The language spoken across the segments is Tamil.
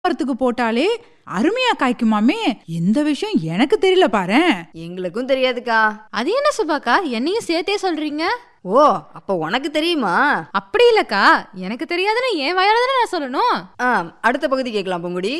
மரத்துக்கு போட்டாலே அருமையா காய்க்குமாமே. இந்த விஷயம் எனக்கு தெரியல பாரேன். எங்களுக்கும் தெரியாதுக்கா. அது என்ன சுபாக்கா, என்னையும் சேர்த்தே சொல்றீங்க? ஓ, அப்ப உனக்கு தெரியுமா? அப்படி இல்லக்கா, எனக்கு தெரியாதுன்னு என் வாயால தானே நான் சொல்லணும். அடுத்த பகுதி கேட்கலாம் பூங்குடி.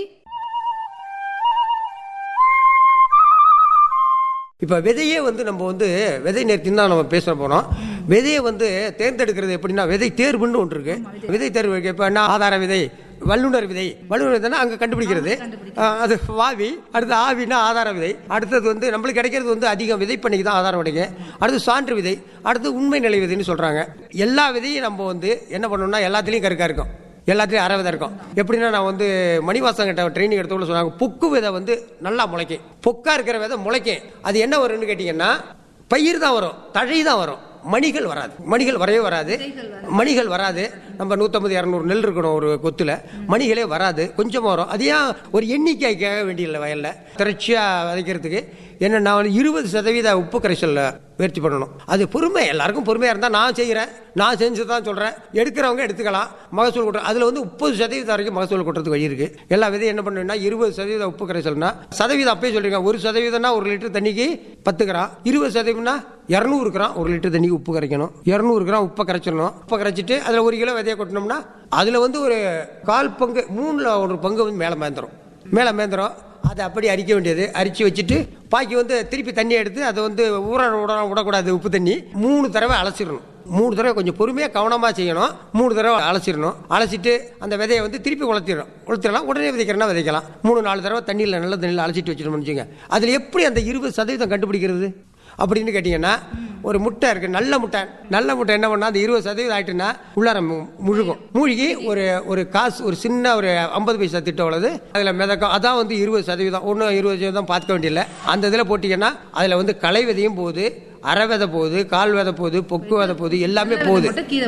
இப்போ விதையே நம்ம விதை நேர்த்தின்னு தான் நம்ம பேச போகிறோம். விதையை தேர்ந்தெடுக்கிறது எப்படின்னா, விதை தேர்வுன்னு ஒன்று இருக்கு. விதை தேர்வு இப்போ என்ன, ஆதார விதை, வல்லுநர் விதை. வல்லுநர் விதைனா அங்கே கண்டுபிடிக்கிறது, அது வாவி. அடுத்து ஆவினா ஆதார விதை. அடுத்தது நம்மளுக்கு கிடைக்கிறது அதிகம் விதைப்பண்ணிக்கு தான் ஆதாரம் கிடைக்கும். அடுத்து சான்று விதை, அடுத்து உண்மை நிலை விதைன்னு சொல்கிறாங்க. எல்லா விதையும் நம்ம என்ன பண்ணணும்னா எல்லாத்துலேயும் கருக்கா இருக்கும், எல்லாத்துலேயும் அரை விதை இருக்கும். எப்படின்னா, நான் மணிவாசன் கிட்ட ட்ரைனிங் எடுத்தவங்க சொன்னாங்க, பொக்கு விதை நல்லா முளைக்கும். பொக்கா இருக்கிற விதை முளைக்கும். அது என்ன வரும்னு கேட்டிங்கன்னா, பயிர் தான் வரும், தழை தான் வரும், மணிகள் வராது. மணிகள் வரவே வராது, மணிகள் வராது. நம்ம 150-200 நெல் இருக்கணும் ஒரு கொத்துல, மணிகளே வராது, கொஞ்சம் வரும். அது ஏன் ஒரு எண்ணிக்கைக்காக வேண்டியதில்லை. வயலில் திரட்சியாக விதைக்கிறதுக்கு என்னென்னா 20% உப்பு கரைசலில் முயற்சி பண்ணணும். அது பொறுமை, எல்லாருக்கும் பொறுமையாக இருந்தால் நான் செய்கிறேன், நான் செஞ்சு தான் சொல்கிறேன். எடுக்கிறவங்க எடுத்துக்கலாம், மகசூல் கொட்டுற அதில் 30% வரைக்கும் மகசூல் கொட்டுறதுக்கு வழி இருக்குது. எல்லா விதையும் என்ன பண்ணுன்னா 20% உப்பு கரைசல்னா, சதவீதம் அப்பயே சொல்லிருங்க. 1% 1 லிட்டர் தண்ணிக்கு 10 கிராம், 20% 200 கிராம் 1 லிட்டர் தண்ணிக்கு உப்பு கரைக்கணும். 200 கிராம் உப்பை கரைச்சிடணும். உப்பை கரைச்சிட்டு அதில் 1 கிலோ விதையை கொட்டினோம்னா அதில் ஒரு 1/4 பங்கு, 3ல் 1 பங்கு மேலே மேந்துடும். அதை அப்படி அரிக்க வேண்டியது. அரிச்சு வச்சுட்டு பாக்கி திருப்பி தண்ணி எடுத்து அதை விடக்கூடாது. உப்பு தண்ணி 3 தடவை அலசிடணும். 3 தடவை கொஞ்சம் பொறுமையாக கவனமாக செய்யணும். 3 தடவை அலசிடணும். அலசிட்டு அந்த விதையை திருப்பி உளுத்திடலாம். உடனே விதைக்கலாம். 3-4 தடவை தண்ணியில் நல்ல தண்ணியில் அலசிட்டு வச்சுட்டோம்னு வச்சுங்க. அதில் எப்படி அந்த 20% கண்டுபிடிக்கிறது அப்படின்னு கேட்டிங்கன்னா, ஒரு முட்டை இருக்கு, நல்ல முட்டை என்ன பண்ணா, அந்த 20% ஆயிட்டுன்னா உள்ளார முழுகும். மூழ்கி ஒரு காசு, ஒரு சின்ன ஒரு 50 பைசா திட்டம் உள்ளது, அதில் மிதக்கும். அதான் 20%. ஒன்றும் 20% பார்க்க வேண்டியதில்லை. அந்த இதில் போட்டிங்கன்னா அதில் களை விதையும் போகுது, அரை விதை போகுது, கால் விதை போகுது, பொக்கு விதை போகுது, எல்லாமே போகுது.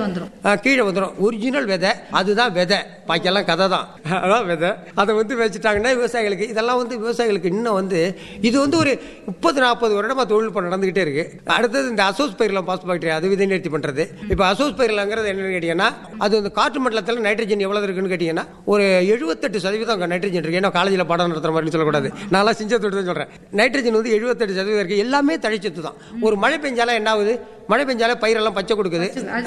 கீழே வந்துடும் ஒரிஜினல் விதை. அதுதான் விதை, பாக்கியெல்லாம் கதை தான். அதான் விதை. அதை வச்சுட்டாங்கன்னா விவசாயிகளுக்கு, இதெல்லாம் விவசாயிகளுக்கு இன்னும் இது ஒரு 30-40 வருடமா தொழில் நடந்துகிட்டே இருக்கு. அடுத்தது இந்த அசோஸ்பைரிலம் பாஸ்போபாக்டீரியா, அது விதை நேர்த்தி பண்றது. இப்போ அசோஸ்பைரிலங்கிறது என்னன்னு கேட்டீங்கன்னா, அது காற்று மண்டலத்தில் நைட்ரஜன் எவ்வளவு இருக்குன்னு கேட்டீங்கன்னா, ஒரு 78% நைட்ரஜன் இருக்கு. ஏன்னா காலேஜில் பாடம் நடத்துற மாதிரி சொல்லக்கூடாது, நான் செஞ்சதோடு தான் சொல்றேன். நைட்ரஜன் 78% இருக்கு. எல்லாமே தழைச்சத்து தான். ஒரு மழை பெஞ்சாலும் என்ன ஆகுது, மழை பெஞ்சாலே பயிரெல்லாம் பச்சை கொடுக்குது.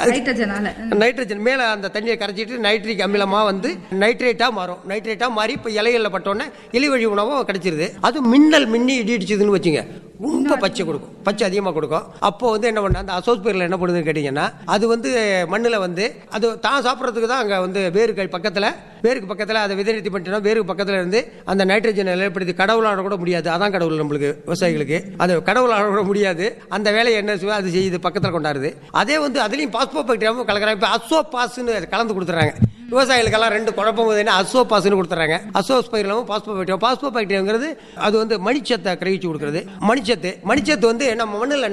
நைட்ரஜன் மேல அந்த தண்ணியை கரைச்சிட்டு நைட்ரிக் அமிலமா நைட்ரேட்டா மாறும். நைட்ரேட்டா மாறி இப்ப இலைகள்ல பட்டோன்னே இலை வழி உணவும் கிடைச்சிருது. அது மின்னி இடி இடிச்சதுன்னு வச்சுங்க, ரொம்ப பச்சை கொடுக்கும், பச்சை அதிகமாக கொடுக்கும். அப்போ என்ன பண்ண, அந்த அசோஸ்பைரில் என்ன பண்ணுதுன்னு கேட்டீங்கன்னா, அது மண்ணில் அது தான் சாப்பிட்றதுக்கு தான் அங்கே வேருக்கு பக்கத்தில் அதை விதைநிறுத்தி பண்ணிட்டோம்னா, வேருக்கு பக்கத்தில் இருந்து அந்த நைட்ரஜனை நிலைப்படுத்தி கடவுளாட கூட முடியாது. அதான் கடவுள் நம்மளுக்கு விவசாயிகளுக்கு, அது கடவுளாட கூட முடியாது. அந்த வேலையை என்ன செய்வோம், அது செய்யுது, பக்கத்தில் கொண்டாடுது. அதே அதுலேயும் பாஸ்போபாக்டீரியாவும் கலக்கிறாங்க. இப்போ அசோபாஸ்ன்னு கலந்து கொடுத்துறாங்க. விவசாயிகளுக்கெல்லாம் 2 குழப்பம் அசோபாஸ்ன்னு கொடுத்துறாங்க. அசோஸ்பைரிலமும் பாஸ்போபாக்டீரியாங்கிறது அது மணிச்சத்தை கிரகிச்சு கொடுக்குறது. மணிச்சத்து நம்ம மண்ணில்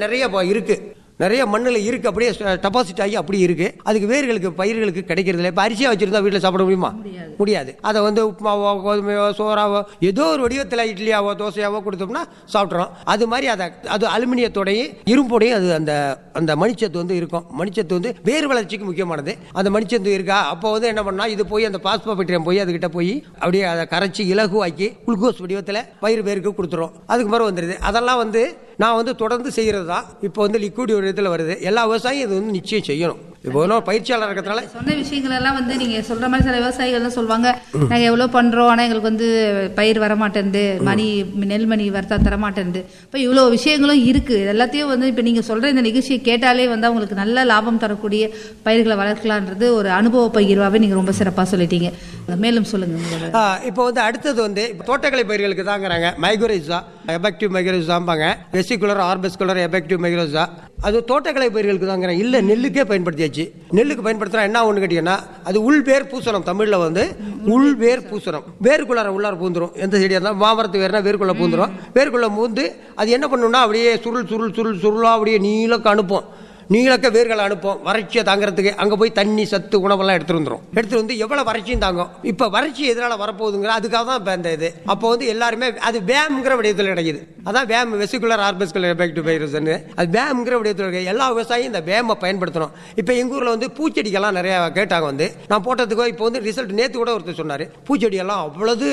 நிறைய மண்ணில் இருக்கு, அப்படியே டெபாசிட் ஆகி அப்படி இருக்கு. அதுக்கு வேர்களுக்கு பயிர்களுக்கு கிடைக்கிறது இல்லை. இப்போ அரிசியா வச்சிருந்தா வீட்டில் சாப்பிட முடியாது. அதை உப்புமாவோ கோதுமையோ சோறாவோ ஏதோ ஒரு வடிவத்தில் இட்லியாவோ தோசையாவோ கொடுத்தோம்னா சாப்பிட்றோம். அது மாதிரி அது அலுமினியத்தோடையும் இரும்போடையும் அது அந்த மணிச்சத்து இருக்கும். மணிச்சத்து வேர் வளர்ச்சிக்கு முக்கியமானது. அந்த மணிச்சத்து இருக்கா, அப்போ என்ன பண்ணா, இது போய் அந்த பாஸ்போபாக்டீரியம் போய் அதுகிட்ட போய் அப்படியே அதை கரைச்சி இலகுவாக்கி குளுக்கோஸ் வடிவத்தில் பயிர் வேருக்கு கொடுத்துரும். அதுக்கு பிறகு வந்துடுது. அதெல்லாம் நான் தொடர்ந்து செய்யறது தான். இப்போ லிக்விட் வடிவத்தில் வருது. எல்லா விவசாயியும் இது நிச்சயம் செய்யணும். இப்போ பயிற்சியாளர் இருக்கிறதுனால சொன்ன விஷயங்கள் எல்லாம் நீங்க சொல்ற மாதிரி சில விவசாயிகள் சொல்லுவாங்க, நாங்க எவ்வளவு பண்றோம், ஆனா எங்களுக்கு பயிர் வரமாட்டேன்து, நெல்மணி வரத்தா தரமாட்டேன்து. இப்போ இவ்வளவு விஷயங்களும் இருக்கு. எல்லாத்தையும் இப்ப நீங்க சொல்ற இந்த நிகழ்ச்சியை கேட்டாலே அவங்களுக்கு நல்ல லாபம் தரக்கூடிய பயிர்களை வளர்க்கலான்றது ஒரு அனுபவ பகிர்வாவே நீங்க ரொம்ப சிறப்பா சொல்லிட்டீங்க. மேலும் சொல்லுங்க. இப்போ அடுத்தது தோட்டக்கலை பயிர்களுக்கு தாங்கிறாங்க. Mycorrhiza, effective மைக்ரோரைசாம்பாங்க, vesicular arbuscular effective mycorrhiza. அது தோட்டக்கலை பயிர்களுக்கு தாங்கிறாங்க. இல்ல நெல்லுக்கே பயன்படுத்தியாச்சு. நெல்லுக்கு பயன்படுத்துறா என்ன ஒண்ணு கேட்டீங்கன்னா, அது உள்வேர் பூசணம். தமிழ்ல உள்வேர் பூசணம். உள்ளார பூந்துரும். எந்த செடியா இருந்தாலும் மாமரத்து வேர்னா வேர்க்குள்ள பூந்துரும். வேர்க்குள்ள பூந்து அது என்ன பண்ணும்னா, அப்படியே சுருளா அப்படியே நீளக்கு அனுப்பும். நீளக்க வேர்களை அனுப்போம் வறட்சியை தாங்கிறதுக்கு. அங்கே போய் தண்ணி சத்து உணவெல்லாம் எடுத்துட்டு வந்து எவ்வளோ வறட்சியும் தாங்கும். இப்போ வறட்சி எதனால வரப்போகுதுங்கிற அதுக்காக தான் இப்போ இந்த இது. அப்போ வந்து எல்லாருமே அது வேம்ங்கிற விடயத்தில் கிடைக்குது. அதான் வேம் வெசிகுலர் ஆர்பஸ்குலர் எஃபெக்டிவ் வைரஸ். அது வேம்ங்கிற விடயத்தில் கிடையாது. எல்லா விவசாயியும் இந்த வேமை பயன்படுத்தணும். இப்போ எங்கள் ஊரில் வந்து பூச்செடிக்கெல்லாம் நிறைய கேட்டாங்க. வந்து நான் போட்டதுக்கோ இப்போ வந்து ரிசல்ட் நேற்று கூட ஒருத்தர் சொன்னார், பூச்செடியெல்லாம் அவ்வளவு